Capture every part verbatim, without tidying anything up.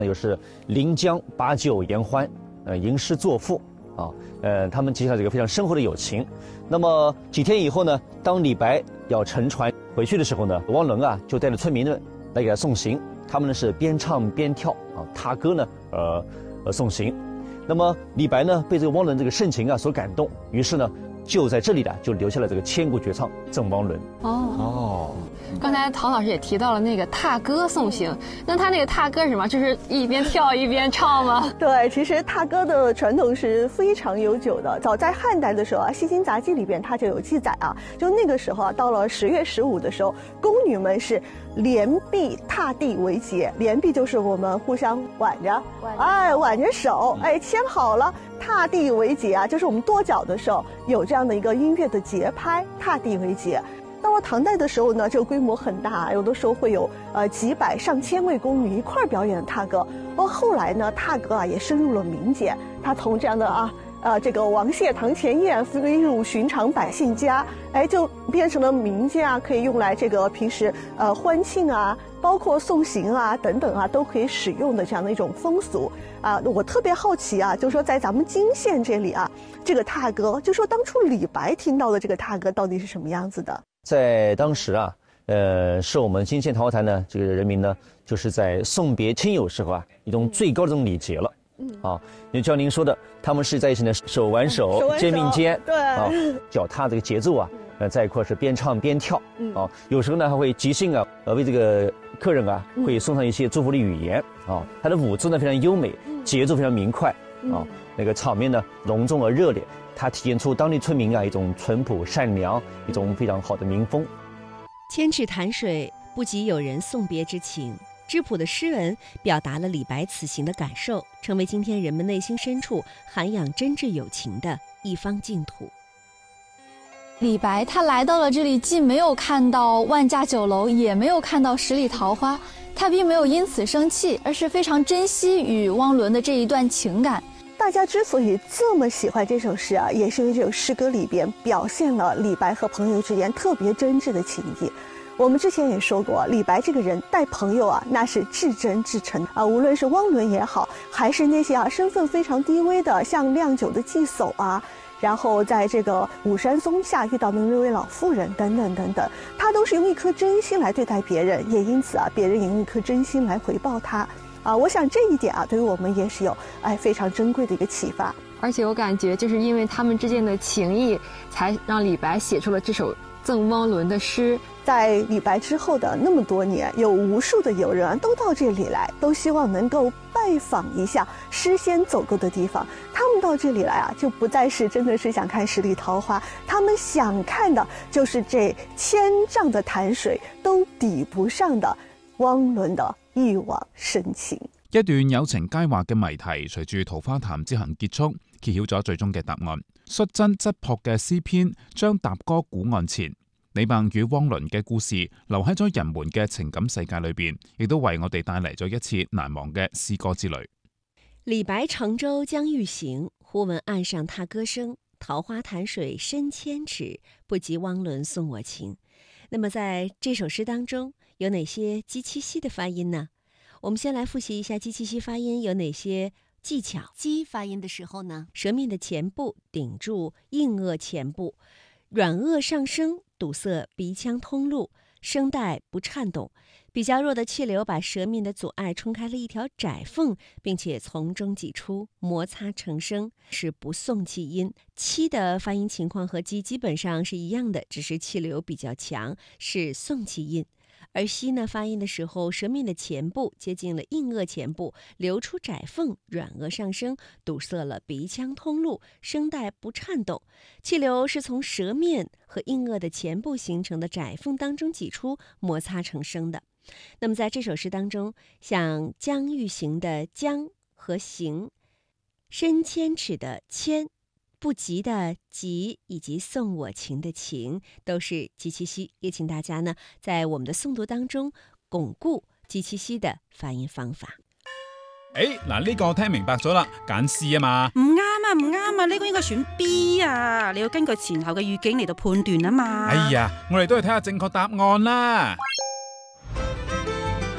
那就是临江把酒言欢，呃，吟诗作赋啊，呃，他们结下这个非常深厚的友情。那么几天以后呢，当李白要乘船回去的时候呢，汪伦啊就带着村民们来给他送行，他们呢是边唱边跳啊，踏歌呢，呃呃送行。那么李白呢被这个汪伦这个盛情啊所感动，于是呢就在这里呢就留下了这个千古绝唱《赠汪伦》。 哦哦， 刚才陶老师也提到了那个踏歌送行，那他那个踏歌是什么？就是一边跳一边唱吗？ 对，其实踏歌的传统是非常悠久的。早在汉代的时候啊，《西京杂记》里边它就有记载啊，就那个时候啊，到了十月十五的时候，宫女们是连臂踏地为节，连臂就是我们互相挽着，哎，挽着手，哎，牵好了。踏地为节啊，就是我们跺脚的时候有这样的一个音乐的节拍，踏地为节。到了唐代的时候呢，这个规模很大，有的时候会有呃几百上千位宫女一块儿表演踏歌。而后来呢，踏歌啊也深入了民间，它从这样的啊呃这个王谢堂前燕飞入寻常百姓家，哎，就变成了民间啊可以用来这个平时呃欢庆啊，包括送行啊等等啊都可以使用的这样的一种风俗啊。我特别好奇啊，就是说在咱们泾县这里啊，这个踏歌，就说当初李白听到的这个踏歌到底是什么样子的？ 在当时啊，呃，是我们泾县桃花潭呢，这个人民呢，就是在送别亲友时候啊，一种最高的这种礼节了。嗯啊，就像您说的，他们是在一起呢，手挽手，肩并肩， 对啊，脚踏这个节奏啊，呃，在一块是边唱边跳。嗯啊，有时候呢还会即兴啊，呃，为这个客人啊，会送上一些祝福的语言啊。他的舞姿呢非常优美，节奏非常明快啊，那个场面呢隆重而热烈。它体现出当地村民啊一种淳朴善良，一种非常好的民风。 千尺潭水不及有人送别之情，质朴的诗文表达了李白此行的感受，成为今天人们内心深处涵养真挚友情的一方净土。 李白他来到了这里，既没有看到万家酒楼，也没有看到十里桃花，他并没有因此生气，而是非常珍惜与汪伦的这一段情感。 大家之所以这么喜欢这首诗啊，也是因为这首诗歌里边表现了李白和朋友之间特别真挚的情谊。我们之前也说过，李白这个人待朋友啊，那是至真至诚啊。无论是汪伦也好，还是那些啊身份非常低微的，像酿酒的祭叟啊，然后在这个武山松下遇到的那位老妇人等等等等，他都是用一颗真心来对待别人，也因此啊，别人也用一颗真心来回报他。啊，我想这一点啊，对于我们也是有哎非常珍贵的一个启发。 而且我感觉，就是因为他们之间的情谊，才让李白写出了这首赠汪伦的诗。 在李白之后的那么多年，有无数的友人啊都到这里来，都希望能够拜访一下诗仙走过的地方。他们到这里来啊，就不再是真的是想看十里桃花，他们想看的就是这千丈的潭水都抵不上的汪伦的一往深情。 一段友情佳話嘅謎題，隨住桃花潭之行結束，揭曉咗最終嘅答案。率真質樸嘅詩篇將踏歌古岸前，李白與汪倫嘅故事留喺咗人們嘅情感世界裏邊，亦都為我哋帶嚟咗一次難忘嘅詩歌之旅。 李白乘舟將欲行，忽聞岸上踏歌聲，桃花潭水深千尺，不及汪倫送我情。那麼在這首詩當中，有哪些鸡七西的发音呢？我们先来复习一下鸡七西发音有哪些技巧。鸡发音的时候呢，舌面的前部顶住硬腭前部，软腭上升，堵塞鼻腔通路，声带不颤动。比较弱的气流把舌面的阻碍冲开了一条窄缝，并且从中挤出，摩擦成声，是不送气音。七的发音情况和鸡基本上是一样的，只是气流比较强，是送气音。而西呢，发音的时候，舌面的前部接近了硬腭前部，流出窄缝，软腭上升，堵塞了鼻腔通路，声带不颤动。气流是从舌面和硬腭的前部形成的窄缝当中挤出，摩擦成声的。那么在这首诗当中，像将欲行的将和行，深千尺的千，不及的及，以及送我情的情，都是鸡七西。也請大家呢在我們的誦讀當中鞏固雞七西的發音方法。 誒，嗱呢個我聽明白咗啦，揀 C 啊嘛。 唔啱啊，唔啱啊，呢個應該選 B 啊，你要根據前後嘅語境嚟到判斷啊嘛。 哎呀，我哋都係睇下正確答案啦。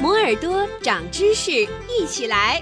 摩耳朵长知识，一起来！